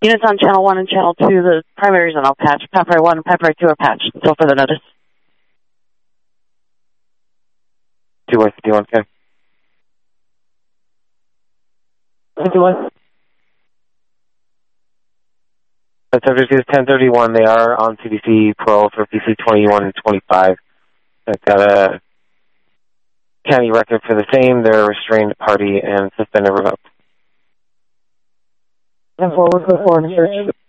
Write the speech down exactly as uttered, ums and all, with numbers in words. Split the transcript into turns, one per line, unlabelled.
Units on channel one and channel two, the primaries are all patched. Pipeline one and Pipeline two are patched. Still for the notice.
two one fifty-one, okay.
fifty-one.
Subject is ten thirty-one. They are on C D C parole for P C twenty-one and twenty-five. I've got a county record for the same. They're a restrained party and suspended revoked.
And forward for foreign search.